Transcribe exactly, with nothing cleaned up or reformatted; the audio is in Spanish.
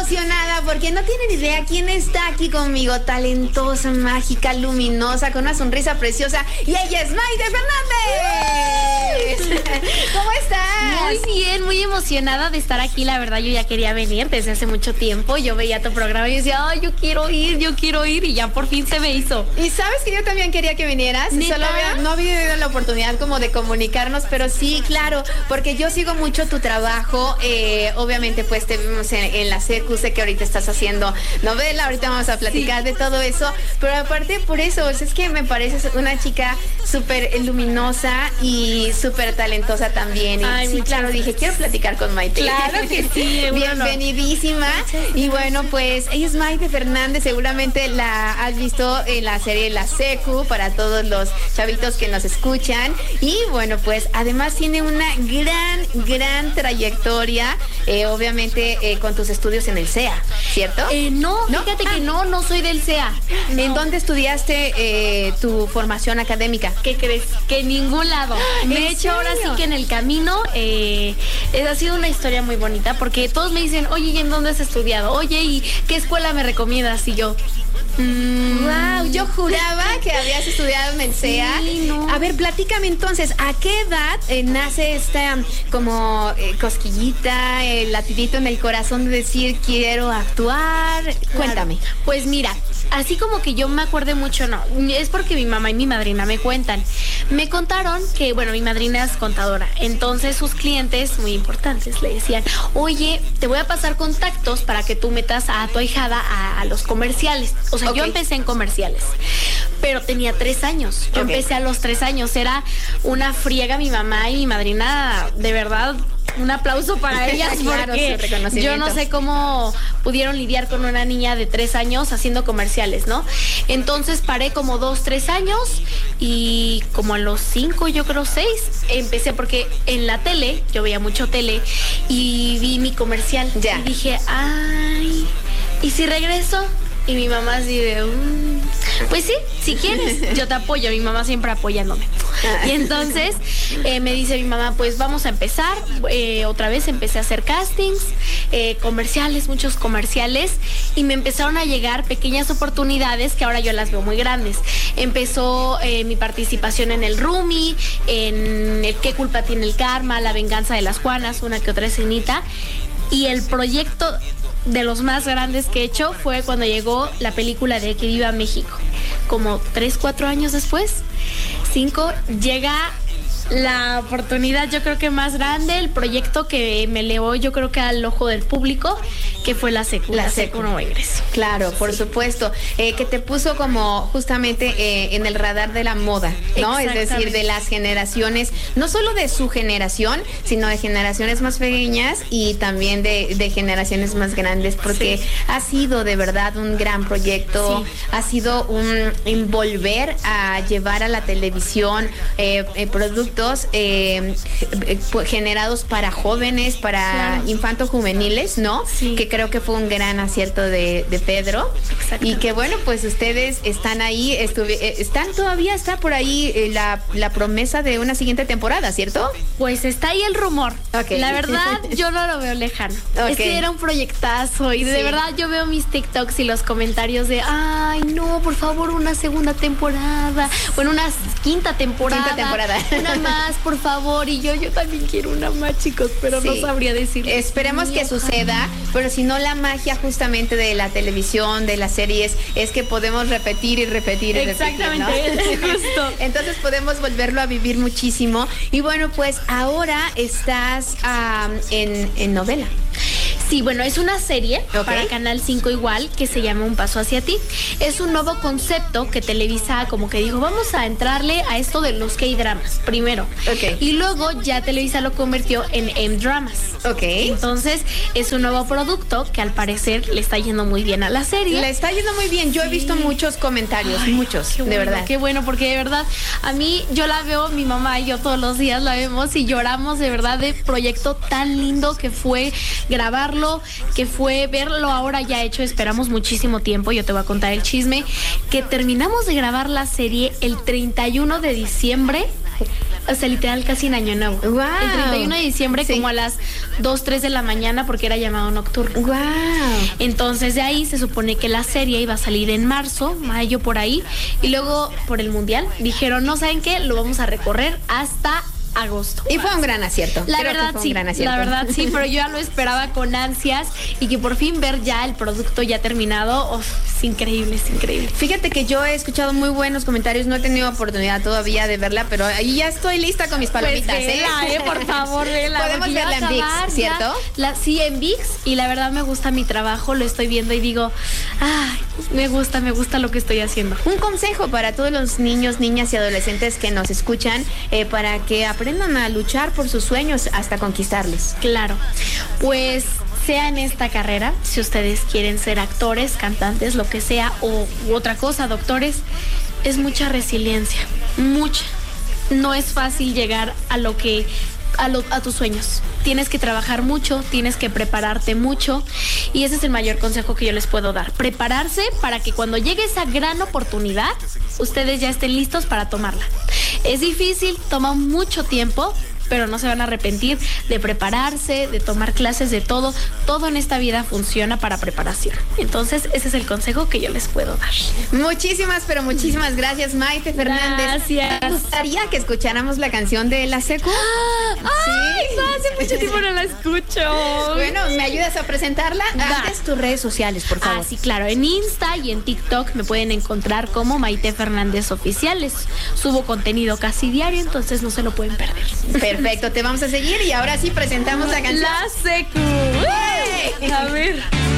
emocionada porque no tienen idea quién está aquí conmigo. Talentosa, mágica, luminosa, con una sonrisa preciosa. Y ella es Maite Fernández. ¿Cómo estás? Muy bien, muy emocionada de estar aquí. La verdad, yo ya quería venir desde hace mucho tiempo. Yo veía tu programa y decía, ay, yo quiero ir, yo quiero ir. Y ya por fin se me hizo. Y sabes que yo también quería que vinieras. ¿Neta? Solo había, no había tenido la oportunidad como de comunicarnos, pero sí, claro, porque yo sigo mucho tu trabajo. Eh, obviamente, pues te vimos en, en la secu, sé que ahorita estás haciendo novela, ahorita vamos a platicar sí. de todo eso. Pero aparte por eso, es que me pareces una chica súper luminosa y súper talentosa también. Y Ay, sí, claro, gracias. Dije, quiero platicar con Maite. Claro que sí. Bienvenidísima. Y bueno, pues ella es Maite Fernández, seguramente la has visto en la serie La Secu, para todos los chavitos que nos escuchan. Y bueno, pues además tiene una gran, gran trayectoria, eh, obviamente eh, con tus estudios en el C E A, ¿cierto? Eh, no, ¿No? fíjate Ah. que no, no soy del C E A. No. ¿En dónde estudiaste eh, tu formación académica? ¿Qué crees? Que en ningún lado. Me he hecho ahora sí que en el camino. Eh, ha sido una historia muy bonita porque todos me dicen, oye, ¿y en dónde has estudiado? Oye, ¿y qué escuela me recomiendas? Y yo... Mm. Wow, yo juraba que habías estudiado en el C E A. Sí, no. A ver, platícame entonces, ¿a qué edad eh, nace esta como eh, cosquillita, el latidito en el corazón de decir quiero actuar? Claro. Cuéntame. Pues mira, así como que yo me acuerde mucho, no, es porque mi mamá y mi madrina me cuentan. Me contaron que, bueno, mi madrina es contadora, entonces sus clientes muy importantes le decían, oye, te voy a pasar contactos para que tú metas a tu ahijada a, a los comerciales. O sea, okay. Yo empecé en comerciales, pero tenía tres años. Yo okay. empecé a los tres años. Era una friega mi mamá y mi madrina, de verdad. Un aplauso para ellas claro, porque yo no sé cómo pudieron lidiar con una niña de tres años haciendo comerciales, ¿no? Entonces paré como dos, tres años y como a los cinco, yo creo seis, empecé porque en la tele, yo veía mucho tele y vi mi comercial ya. Y dije, ay, ¿y si regreso? Y mi mamá así de, um, pues sí, si quieres, yo te apoyo, mi mamá siempre apoyándome. Y entonces eh, me dice mi mamá, pues vamos a empezar, eh, otra vez empecé a hacer castings, eh, comerciales, muchos comerciales, y me empezaron a llegar pequeñas oportunidades que ahora yo las veo muy grandes. Empezó eh, mi participación en el Rumi, en el ¿Qué culpa tiene el karma?, La venganza de las Juanas, una que otra escenita, y el proyecto de los más grandes que he hecho fue cuando llegó la película de Que Viva México. Como tres, cuatro años después, cinco, llega la oportunidad yo creo que más grande, el proyecto que me elevó yo creo que al ojo del público, que fue la secu, la, la secu, secu Nuevo Ingreso. Claro, por sí. supuesto, eh, que te puso como justamente eh, en el radar de la moda, ¿no? Es decir, de las generaciones, no solo de su generación, sino de generaciones más pequeñas y también de, de generaciones más grandes, porque sí. ha sido de verdad un gran proyecto, sí. ha sido un envolver a llevar a la televisión eh, eh, productos Eh, generados para jóvenes, para claro. infanto-juveniles, ¿no? Sí. Que creo que fue un gran acierto de, de Pedro. Y que bueno, pues ustedes están ahí, estuve, están todavía, está por ahí eh, la, la promesa de una siguiente temporada, ¿cierto? Pues está ahí el rumor. Okay. La verdad, yo no lo veo lejano. Okay. Es que era un proyectazo y sí. de verdad yo veo mis TikToks y los comentarios de, ay, no, por favor, una segunda temporada. Bueno, una quinta temporada. Quinta temporada. Una más, por favor, y yo yo también quiero una más, chicos, pero sí. no sabría decir. Esperemos que suceda, pero si no, la magia justamente de la televisión, de las series, es que podemos repetir y repetir y Exactamente, repetir, ¿no? justo. Entonces podemos volverlo a vivir muchísimo. Y bueno, pues ahora estás um, en, en novela. Sí, bueno, es una serie okay. para Canal cinco igual, que se llama Un Paso Hacia Ti. Es un nuevo concepto que Televisa como que dijo, vamos a entrarle a esto de los K-dramas primero. Okay. Y luego ya Televisa lo convirtió en M-dramas. Okay. Entonces es un nuevo producto que al parecer le está yendo muy bien a la serie. Le está yendo muy bien. Yo sí. he visto muchos comentarios, Ay, muchos, de bueno, verdad. Qué bueno, porque de verdad a mí yo la veo, mi mamá y yo todos los días la vemos y lloramos de verdad de proyecto tan lindo que fue grabarlo, que fue verlo ahora ya hecho. Esperamos muchísimo tiempo, yo te voy a contar el chisme, que terminamos de grabar la serie el treinta y uno de diciembre o sea, literal casi en Año Nuevo. Wow. El treinta y uno de diciembre, sí, como a las dos, tres de la mañana, porque era llamado nocturno. Wow. Entonces de ahí se supone que la serie iba a salir en marzo, mayo, por ahí, y luego por el Mundial dijeron, no, ¿saben qué? Lo vamos a recorrer hasta agosto. Y fue un gran acierto. La Creo verdad que fue sí, un gran acierto. la verdad sí, pero yo ya lo esperaba con ansias y que por fin ver ya el producto ya terminado, oh, es increíble, es increíble. Fíjate que yo he escuchado muy buenos comentarios, no he tenido oportunidad todavía de verla, pero ahí ya estoy lista con mis palomitas, pues vela, ¿eh? eh, por favor, vela. Podemos verla en ViX, ¿cierto? La, sí, en ViX, y la verdad me gusta mi trabajo, lo estoy viendo y digo, ay, me gusta, me gusta lo que estoy haciendo. Un consejo para todos los niños, niñas y adolescentes que nos escuchan, eh, para que aprendan a luchar por sus sueños hasta conquistarlos. Claro, pues sea en esta carrera, si ustedes quieren ser actores, cantantes, lo que sea, o u otra cosa, doctores, es mucha resiliencia, mucha. No es fácil llegar a lo que A, lo, a tus sueños. Tienes que trabajar mucho, tienes que prepararte mucho, y ese es el mayor consejo que yo les puedo dar. Prepararse para que cuando llegue esa gran oportunidad, ustedes ya estén listos para tomarla. Es difícil, toma mucho tiempo, pero no se van a arrepentir de prepararse, de tomar clases, de todo. Todo en esta vida funciona para preparación. Entonces, ese es el consejo que yo les puedo dar. Muchísimas, pero muchísimas gracias, Maite Fernández. Gracias. ¿Te gustaría que escucháramos la canción de La Secu? ¡Ah! ¡Ay! Sí. No, hace mucho tiempo no la escucho. Bueno, ¿me ayudas a presentarla? Va. Antes tus redes sociales, por favor. Ah, sí, claro. En Insta y en TikTok me pueden encontrar como Maite Fernández Oficiales. Subo contenido casi diario, entonces no se lo pueden perder. Perfecto, te vamos a seguir y ahora sí presentamos la canción. La Secu. A ver.